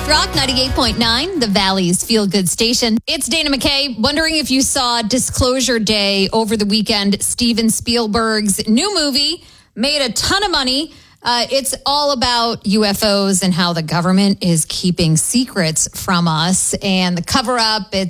Rock 98.9, the Valley's feel-good station. It's Dana McKay. Wondering if you saw Disclosure Day over the weekend. Steven Spielberg's new movie made a ton of money. It's all about UFOs and how the government is keeping secrets from us and the cover-up.